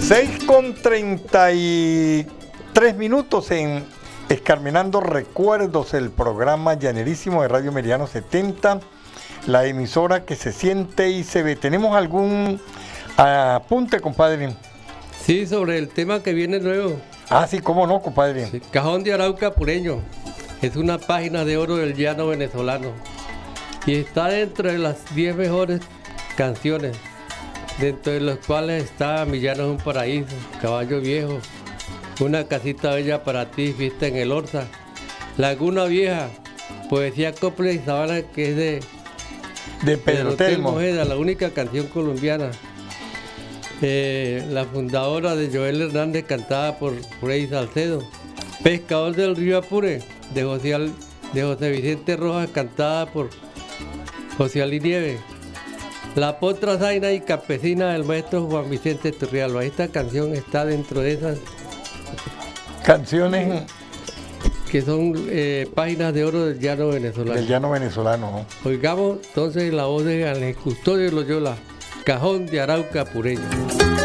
6:33 en Escarmenando Recuerdos, el programa llanerísimo de Radio Meridiano 70, la emisora que se siente y se ve. ¿Tenemos algún apunte, compadre? Sí, sobre el tema que viene nuevo. Ah, sí, cómo no, compadre. Sí, Cajón de Arauca Apureño. Es una página de oro del llano venezolano. Y está dentro de las 10 mejores canciones, dentro de los cuales está Mi llano es un paraíso, Caballo Viejo, Una casita bella para ti, Fiesta en el Orza, Laguna Vieja, Poesía, Copla y Sabana, que es de Pedro Telmo Ojeda, la única canción colombiana. La fundadora de Joel Hernández, cantada por Freddy Salcedo. Pescador del Río Apure, de José Vicente Rojas, cantada por José Ali Nieves. La Potra Zaina y Campesina del maestro Juan Vicente Turrialba. Esta canción está dentro de esas canciones que son páginas de oro del llano venezolano. Del llano venezolano, ¿no? Oigamos entonces la voz de Ángel Custodio Loyola, Cajón de Arauca Apureño.